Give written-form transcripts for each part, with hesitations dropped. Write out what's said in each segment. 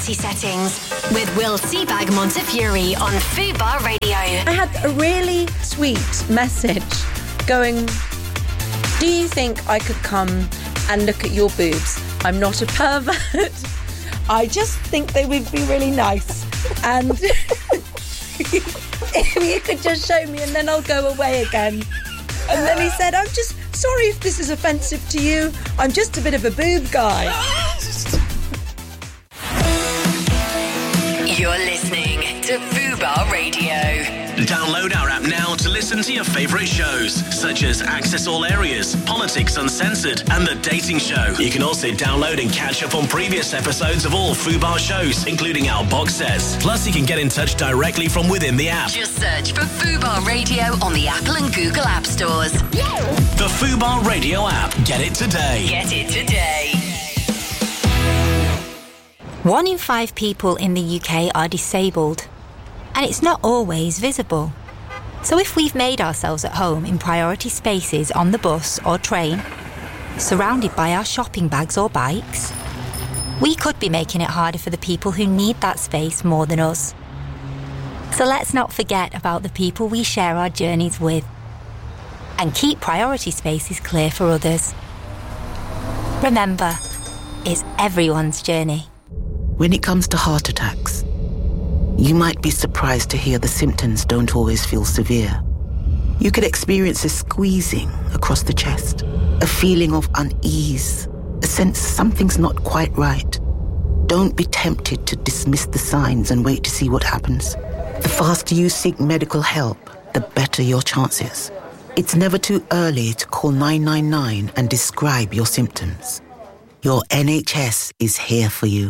priority settings with Will Seabag Montefiore on Fubar Radio. I had a really sweet message going, do you think I could come and look at your boobs? I'm not a pervert. I just think they would be really nice. And if you could just show me and then I'll go away again. And then he said, I'm just sorry if this is offensive to you. I'm just a bit of a boob guy. You're listening to Fubar Radio. Download our app now to listen to your favourite shows, such as Access All Areas, Politics Uncensored, and The Dating Show. You can also download and catch up on previous episodes of all Fubar shows, including our box sets. Plus, you can get in touch directly from within the app. Just search for Fubar Radio on the Apple and Google App Stores. The Fubar Radio app. Get it today. Get it today. 1 in 5 people in the UK are disabled, and it's not always visible. So if we've made ourselves at home in priority spaces on the bus or train, surrounded by our shopping bags or bikes, we could be making it harder for the people who need that space more than us. So let's not forget about the people we share our journeys with, and keep priority spaces clear for others. Remember, it's everyone's journey. When it comes to heart attacks, you might be surprised to hear the symptoms don't always feel severe. You could experience a squeezing across the chest, a feeling of unease, a sense something's not quite right. Don't be tempted to dismiss the signs and wait to see what happens. The faster you seek medical help, the better your chances. It's never too early to call 999 and describe your symptoms. Your NHS is here for you.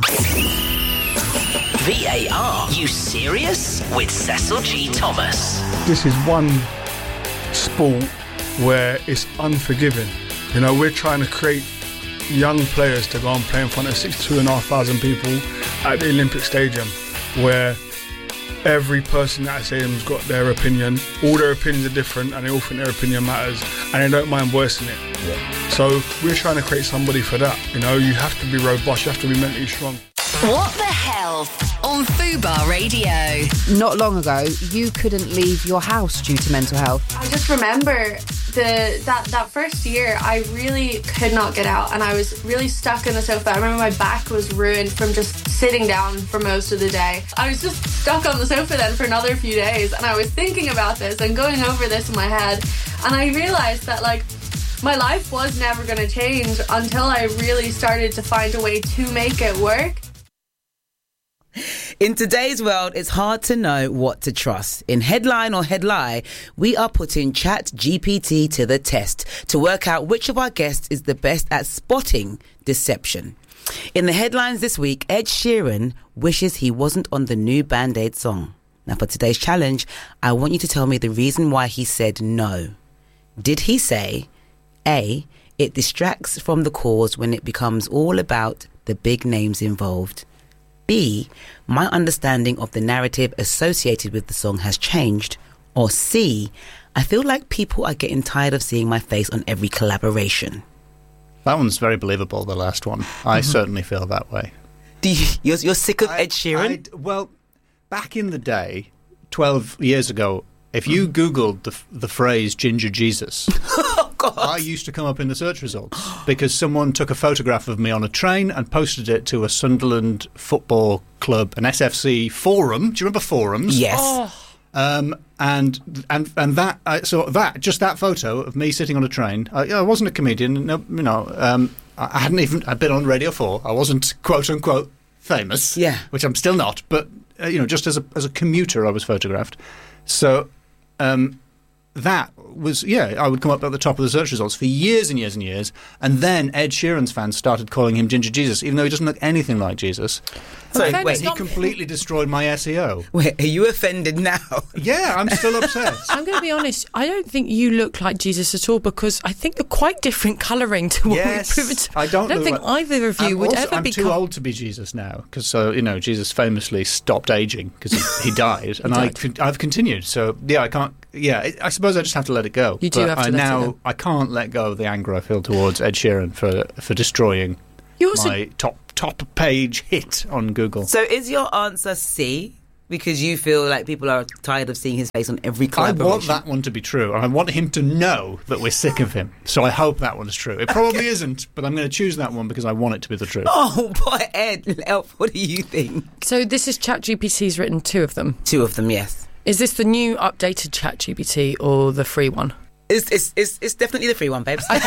VAR, you serious? With Cecil G. Thomas. This is one sport where it's unforgiving. You know, we're trying to create young players to go and play in front of 62,500 people at the Olympic Stadium, where every person at that stadium's got their opinion. All their opinions are different and they all think their opinion matters and they don't mind voicing it. Yeah. So we're trying to create somebody for that. You know, you have to be robust, you have to be mentally strong. What the Health on Fubar Radio. Not long ago, you couldn't leave your house due to mental health. I just remember that first year, I really could not get out and I was really stuck in the sofa. I remember my back was ruined from just sitting down for most of the day. I was just stuck on the sofa then for another few days and I was thinking about this and going over this in my head, and I realised that, like, my life was never going to change until I really started to find a way to make it work. In today's world, it's hard to know what to trust. In Headline or Headlie, we are putting ChatGPT to the test to work out which of our guests is the best at spotting deception. In the headlines this week, Ed Sheeran wishes he wasn't on the new Band-Aid song. Now, for today's challenge, I want you to tell me the reason why he said no. Did he say, A, it distracts from the cause when it becomes all about the big names involved? B, my understanding of the narrative associated with the song has changed? Or C, I feel like people are getting tired of seeing my face on every collaboration? That one's very believable, the last one. I certainly feel that way. You're sick of Ed Sheeran? Well, back in the day, 12 years ago, if you Googled the phrase Ginger Jesus, oh, God. I used to come up in the search results because someone took a photograph of me on a train and posted it to a Sunderland Football Club, an SFC forum. Do you remember forums? Yes. And that photo of me sitting on a train. I wasn't a comedian. No, I hadn't even. I'd been on Radio 4. I wasn't quote unquote famous. Yeah. Which I'm still not. But just as a commuter, I was photographed. So. That was, I would come up at the top of the search results for years and years and years, and then Ed Sheeran's fans started calling him Ginger Jesus, even though he doesn't look anything like Jesus. So he completely destroyed my SEO. Wait, are you offended now? Yeah, I'm still upset. I'm going to be honest, I don't think you look like Jesus at all, because I think you're quite different colouring to what we've proven. I don't think either of you would ever I'm become... too old to be Jesus now, because Jesus famously stopped aging because he died, and I've continued. So I can't. Yeah, I suppose I just have to let it go. You do have to let it go. I can't let go of the anger I feel towards Ed Sheeran for destroying my top top page hit on Google. So is your answer C? Because you feel like people are tired of seeing his face on every collaboration? I want that one to be true. I want him to know that we're sick of him. So I hope that one's true. It probably isn't, but I'm going to choose that one because I want it to be the truth. Oh, boy, Ed, Elf, what do you think? So this is ChatGPT's written 2 of them? 2 of them, yes. Is this the new updated ChatGPT or the free one? It's definitely the free one, babes. Okay.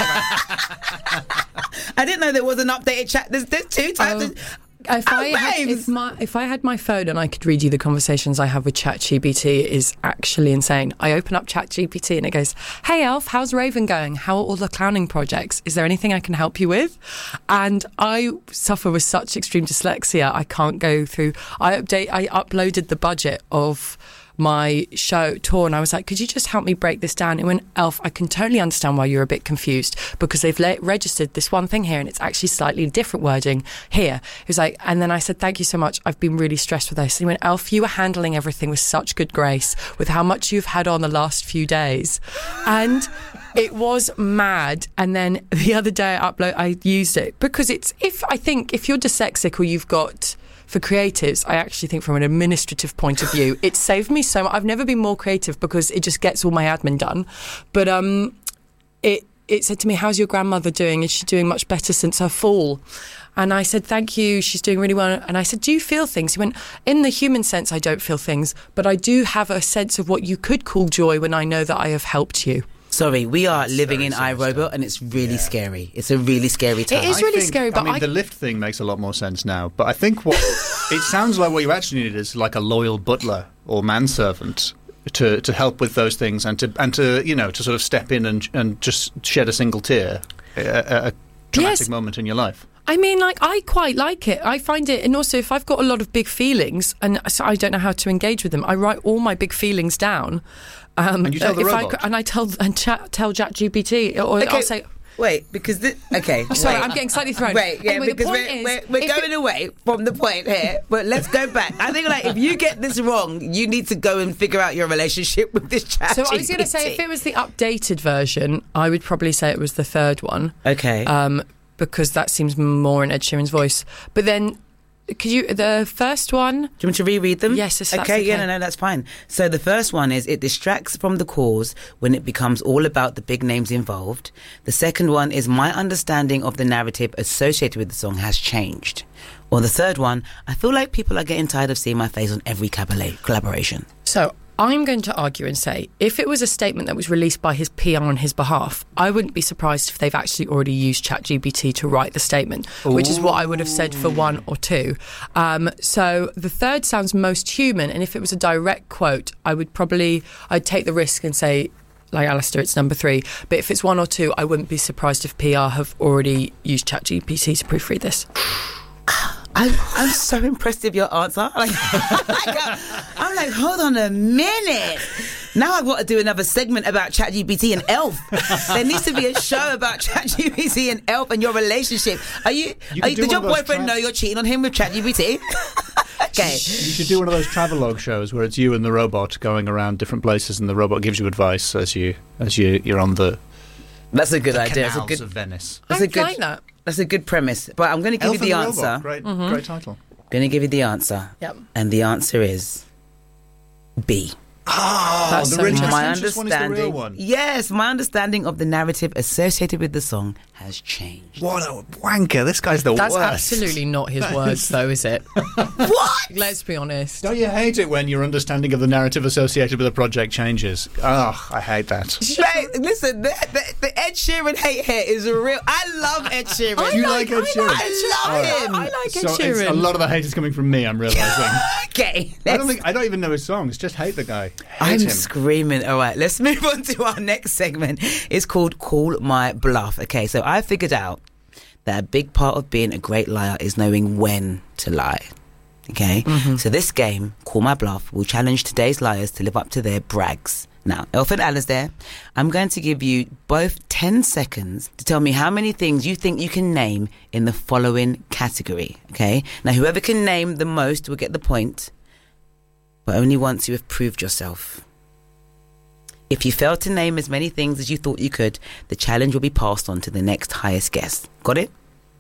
I didn't know there was an updated chat. There's 2 types of... If I had my phone and I could read you the conversations I have with ChatGPT, it is actually insane. I open up ChatGPT and it goes, "Hey Elf, how's Raven going? How are all the clowning projects? Is there anything I can help you with?" And I suffer with such extreme dyslexia, I can't go through. I uploaded the budget of my show tour and I was like, could you just help me break this down? It went, Elf, I can totally understand why you're a bit confused because they've registered this one thing here and it's actually slightly different wording here. It was like, and then I said, thank you so much. I've been really stressed with this. And he went, Elf, you were handling everything with such good grace with how much you've had on the last few days. And it was mad. And then the other day I used it because if you're dyslexic or you've got... For creatives, I actually think from an administrative point of view, it saved me so much. I've never been more creative because it just gets all my admin done. But it said to me, how's your grandmother doing? Is she doing much better since her fall? And I said, thank you, she's doing really well. And I said, do you feel things? He went, in the human sense, I don't feel things, but I do have a sense of what you could call joy when I know that I have helped you. Sorry, we are living in iRobot and it's really scary. It's a really scary time. It is really scary, but the lift thing makes a lot more sense now. But I think it sounds like what you actually need is like a loyal butler or manservant to help with those things and to sort of step in and just shed a single tear at a dramatic moment in your life. I mean, I quite like it. I find it, and also if I've got a lot of big feelings and so I don't know how to engage with them, I write all my big feelings down. And you tell the robot? I tell ChatGPT, or okay. I'll say... Wait, because sorry, I'm getting slightly thrown. Wait, yeah, anyway, because we're going away from the point here, but let's go back. I think if you get this wrong, you need to go and figure out your relationship with this ChatGPT. So I was going to say, if it was the updated version, I would probably say it was the 3rd one. Okay. Because that seems more in Ed Sheeran's voice. But then... the first one... Do you want me to reread them? Yes, that's okay. Yeah, no, that's fine. So the first one is, it distracts from the cause when it becomes all about the big names involved. The second one is, my understanding of the narrative associated with the song has changed. Or the third one, I feel like people are getting tired of seeing my face on every collaboration. So... I'm going to argue and say, if it was a statement that was released by his PR on his behalf, I wouldn't be surprised if they've actually already used ChatGPT to write the statement, which is what I would have said for 1 or 2. So the third sounds most human, and if it was a direct quote, I'd take the risk and say, like Alistair, it's number 3. But if it's 1 or 2, I wouldn't be surprised if PR have already used ChatGPT to proofread this. I'm so impressed with your answer. I'm like, hold on a minute. Now I've got to do another segment about ChatGPT and Elf. There needs to be a show about ChatGPT and Elf and your relationship. Did your boyfriend know you're cheating on him with ChatGPT? Okay. You should do one of those travelogue shows where it's you and the robot going around different places and the robot gives you advice as you're on the... That's a good idea. Canals of Venice. I like that. That's a good premise. But I'm going to give you the answer. Great title. I'm going to give you the answer. Yep. And the answer is B. Oh, the really pretentious one is the real one. Yes, my understanding of the narrative associated with the song has changed. What a wanker. This guy's the worst. That's absolutely not his words, though, is it? What? Let's be honest. Don't you hate it when your understanding of the narrative associated with a project changes? Oh, I hate that. Mate, listen, the Ed Sheeran hate here is real. I love Ed Sheeran. You like Ed Sheeran? I love him. I like Ed So Sheeran. a lot of the hate is coming from me, I'm realising. Okay. I don't even know his songs. Just hate the guy. I'm screaming. All right, let's move on to our next segment. It's called Call My Bluff. Okay, so I figured out that a big part of being a great liar is knowing when to lie. Okay? Mm-hmm. So this game, Call My Bluff, will challenge today's liars to live up to their brags. Now, Elf and Alistair, I'm going to give you both 10 seconds to tell me how many things you think you can name in the following category. Okay? Now, whoever can name the most will get the point, but only once you have proved yourself. If you fail to name as many things as you thought you could, the challenge will be passed on to the next highest guess. Got it?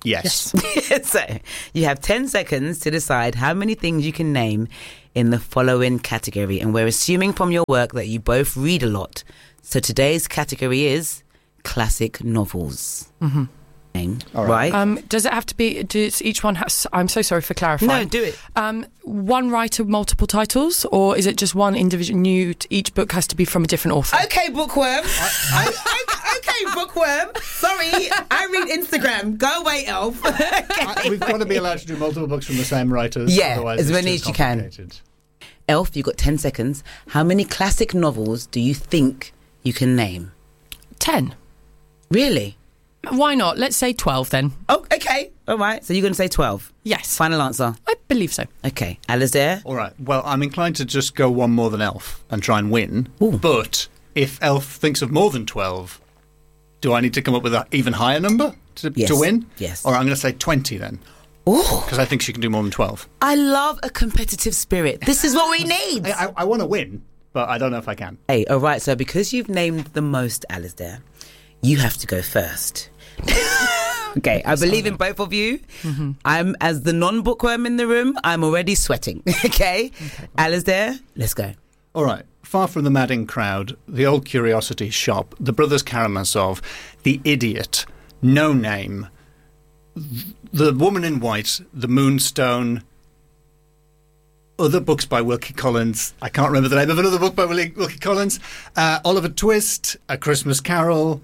Yes. So you have 10 seconds to decide how many things you can name in the following category. And we're assuming from your work that you both read a lot. So today's category is classic novels. Mm-hmm. All right. Does it have to be? Does each one has? I'm so sorry for clarifying. No, do it. One writer, multiple titles, or is it just one individual? Each book has to be from a different author. Okay, bookworm. Okay, bookworm. Sorry, I read Instagram. Go away, Elf. Okay. We've got to be allowed to do multiple books from the same writer. Yeah, otherwise as it's many too as you can. complicated. Elf, you've got 10 seconds. How many classic novels do you think you can name? 10. Really? Why not? Let's say 12 then. Oh, okay. All right. So you're going to say 12? Yes. Final answer? I believe so. Okay. Alistair? All right. Well, I'm inclined to just go one more than Elf and try and win. Ooh. But if Elf thinks of more than 12, do I need to come up with an even higher number to win? Yes. Or I'm going to say 20 then. Oh. Because I think she can do more than 12. I love a competitive spirit. This is what we need. I want to win, but I don't know if I can. Hey, all right. So because you've named the most, Alistair, you have to go first. Okay, I believe in both of you. Mm-hmm. I'm, as the non-bookworm in the room, I'm already sweating. Okay? Alistair, let's go. All right. Far from the madding crowd, the old curiosity shop, the Brothers Karamazov, The Idiot, No Name, The Woman in White, The Moonstone, other books by Wilkie Collins. I can't remember the name of another book by Wilkie Collins. Oliver Twist, A Christmas Carol.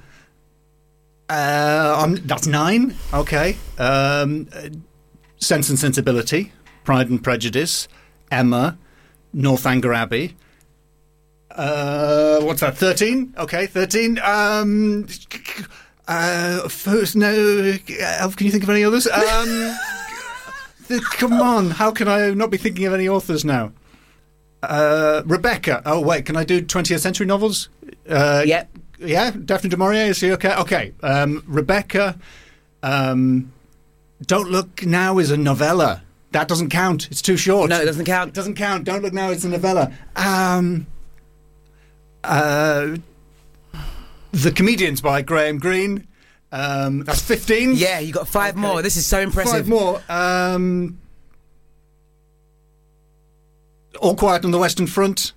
That's 9. Okay. Sense and Sensibility, Pride and Prejudice, Emma, Northanger Abbey. What's that? 13? Okay, 13. First, no. Elf, can you think of any others? Come on, how can I not be thinking of any authors now? Rebecca. Oh, wait, can I do 20th century novels? Yep. Yeah, Daphne du Maurier, is she okay? Okay. Rebecca, Don't Look Now is a novella. That doesn't count. It's too short. No, it doesn't count. It doesn't count. Don't Look Now is a novella. The Comedians by Graham Greene. That's 15. Yeah, you got 5 more. This is so impressive. 5 more. All Quiet on the Western Front.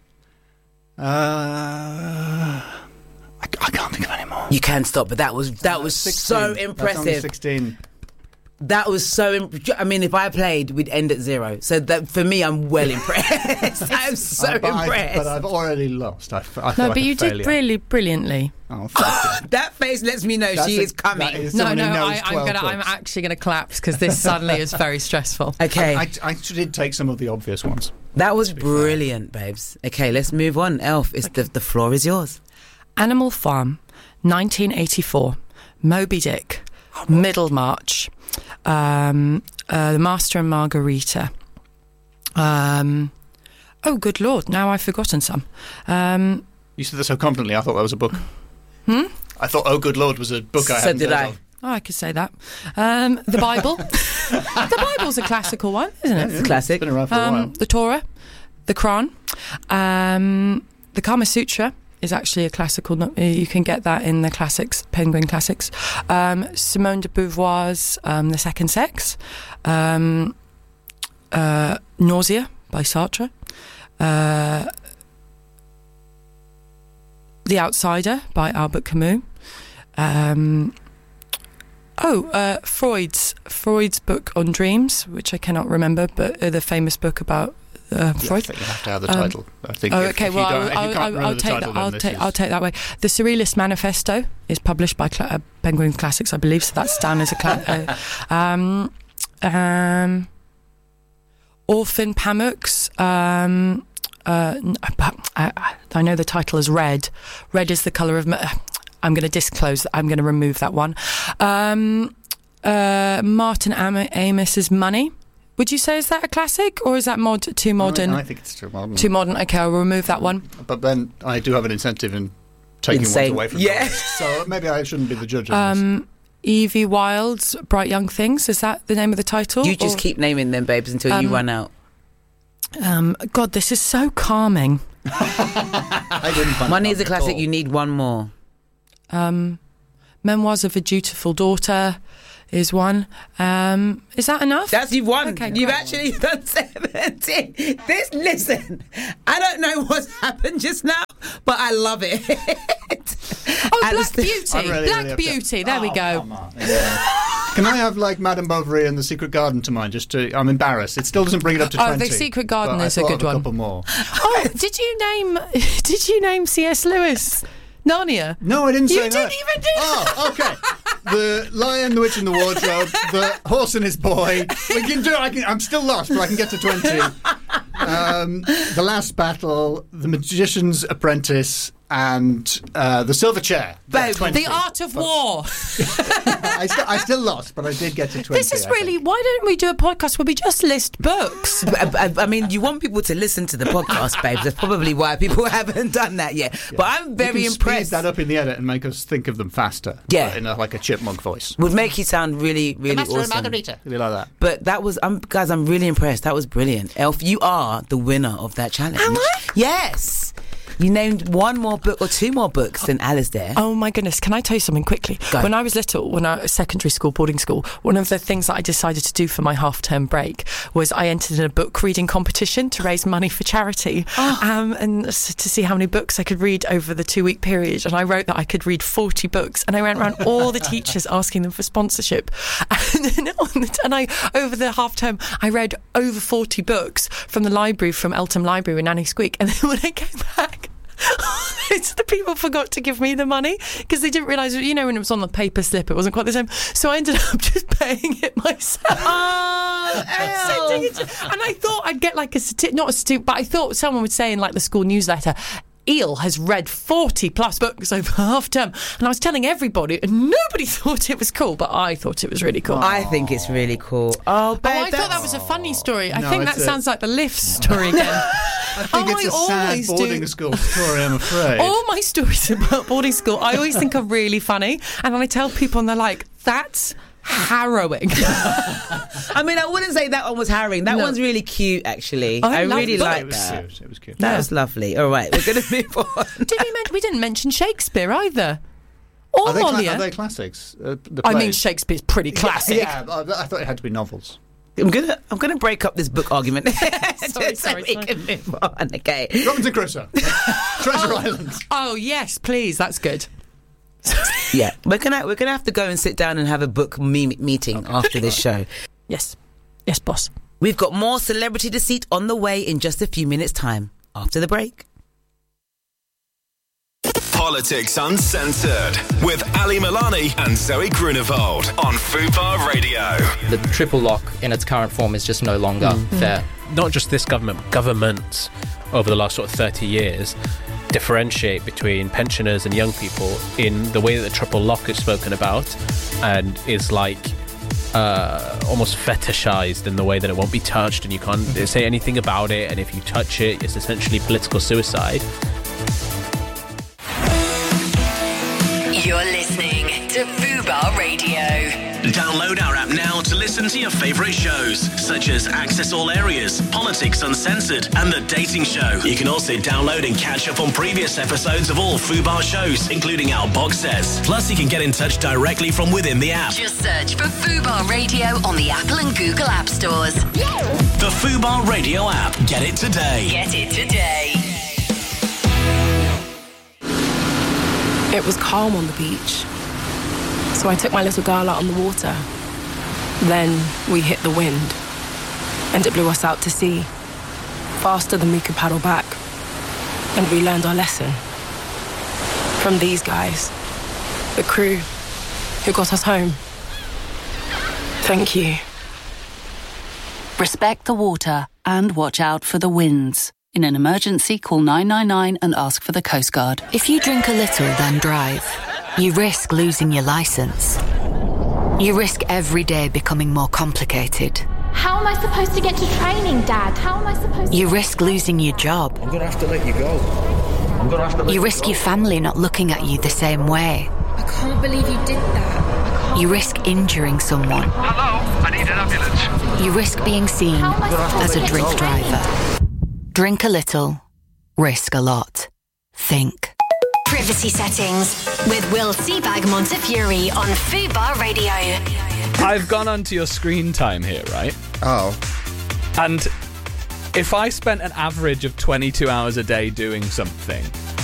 I can't think of any more. You can stop, but that was 16. so impressive. That's only 16. That was so. I mean, if I played, we'd end at 0. So that for me, I'm well impressed. I'm so impressed. But I've already lost. I feel no, like but a you failure. did really brilliantly. Oh, thank you. That face lets me know she is coming. I'm actually gonna clap because this suddenly is very stressful. Okay, I did take some of the obvious ones. That was brilliant, babes. Okay, let's move on. Elf, the floor is yours. Animal Farm, 1984. Moby Dick, Middlemarch, The Master and Margarita. Oh, good Lord! Now I've forgotten some. You said that so confidently. I thought that was a book. I thought "Oh, Good Lord" was a book. So did I. Oh, I could say that. The Bible. The Bible's a classical one, isn't it? It's a classic. It's been around for a while. The Torah, the Quran, the Kama Sutra is actually a classical. You can get that in the classics, Penguin Classics. Simone de Beauvoir's The Second Sex, Nausea by Sartre, The Outsider by Albert Camus. Freud's book on dreams, which I cannot remember, but the famous book about Freud. I think you have to have the title. I think. I'll take that. I'll take that way. The Surrealist Manifesto is published by Penguin Classics, I believe. So that's down as a Orphan Pamuk's. I know the title is Red. Red is the colour of. I'm going to disclose. I'm going to remove that one. Martin Amis's Money. Would you say is that a classic or is that too modern? I think it's too modern. Too modern. Okay, I'll remove that one. But then I do have an incentive in taking ones away from the list, so maybe I shouldn't be the judge on this. Evie Wild's Bright Young Things. Is that the name of the title? You just keep naming them, babes, until you run out. God, this is so calming. I didn't find Money is a classic. You need one more. Memoirs of a Dutiful Daughter, is one. Is that enough? You've won. Okay, You've great. actually done 17. Listen, I don't know what's happened just now, but I love it. Black Beauty. Black Beauty. There we go. Come on. Yeah. Can I have like Madame Bovary and The Secret Garden to mind? I'm embarrassed. It still doesn't bring it up to 20. The Secret Garden is a good one. A couple more. Oh, did you name C.S. Lewis Narnia? No, I didn't say that. You didn't even do that. Oh, okay. The Lion, the Witch and the Wardrobe, the Horse and His Boy. We can do it. I'm still lost, but I can get to 20. The Last Battle, The Magician's Apprentice, and The Silver Chair. The Art of War. I still lost, but I did get to 20. This is really... Why don't we do a podcast where we just list books? I mean, you want people to listen to the podcast, babes. That's probably why people haven't done that yet. Yeah. But I'm very impressed. Speed that up in the edit and make us think of them faster. Yeah. In a chipmunk voice. Would make you sound really, really awesome. And Margarita. Really like that. But that was... guys, I'm really impressed. That was brilliant. Elf, you are the winner of that challenge. Am I? Yes. You named one more book or two more books than Alasdair. Oh my goodness, can I tell you something quickly? Go. When I was little, when I was secondary school, boarding school, one of the things that I decided to do for my half-term break was I entered in a book reading competition to raise money for charity and to see how many books I could read over the 2-week period. And I wrote that I could read 40 books, and I went around all the teachers asking them for sponsorship. And over the half-term, I read over 40 books from the library, from Eltham Library with Nanny Squeak. And then when I came back, the people forgot to give me the money because they didn't realise, when it was on the paper slip, it wasn't quite the same. So I ended up just paying it myself. And I thought I'd get like not a certificate, but I thought someone would say in like the school newsletter, Eel has read 40 plus books over half term, and I was telling everybody and nobody thought it was cool, but I thought it was really cool. I think it's really cool. I thought that was a funny story. I think that sounds like the Lift story again. I think it's a sad boarding school story, I'm afraid. All my stories about boarding school I always think are really funny, and then I tell people and they're like, that's harrowing. I mean, I wouldn't say that one was harrowing. That one's really cute, actually. I really like that. It was cute. That was lovely. All right, we're going to move on. We didn't mention Shakespeare either. Or Molière. Are they classics? I mean, Shakespeare's pretty classic. Yeah, I thought it had to be novels. I'm gonna break up this book argument. Sorry. We can move on. Okay. Robinson Crusoe, Treasure Island. Oh yes, please. That's good. Yeah, we're gonna have to go and sit down and have a book meeting after this show. Yes, boss. We've got more Celebrity Deceit on the way in just a few minutes' time. After the break. Politics Uncensored with Ali Milani and Zoe Grunewald on Fubar Radio. The triple lock in its current form is just no longer fair. Not just this government, governments over the last 30 years differentiate between pensioners and young people in the way that the triple lock is spoken about, and is like almost fetishized in the way that it won't be touched and you can't say anything about it, and if you touch it, it's essentially political suicide. You're listening to Fubar Radio. Download our app now to listen to your favourite shows, such as Access All Areas, Politics Uncensored, and The Dating Show. You can also download and catch up on previous episodes of all Fubar shows, including our box sets. Plus, you can get in touch directly from within the app. Just search for Fubar Radio on the Apple and Google App Stores. The Fubar Radio app. Get it today. Get it today. It was calm on the beach, so I took my little girl out on the water. Then we hit the wind, and it blew us out to sea, faster than we could paddle back. And we learned our lesson from these guys, the crew who got us home. Thank you. Respect the water and watch out for the winds. In an emergency, call 999 and ask for the Coast Guard. If you drink a little, then drive, you risk losing your licence. You risk every day becoming more complicated. How am I supposed to get to training, Dad? How am I supposed to... You risk losing your job. I'm going to have to let you go. You risk your family not looking at you the same way. I can't believe you did that. You risk injuring someone. Hello, I need an ambulance. You risk being seen as a drink driver. Drink a little, risk a lot. Think. Privacy settings with Will Seabag Montefiore on Fubar Radio. I've gone onto your screen time here, right? Oh. And if I spent an average of 22 hours a day doing something,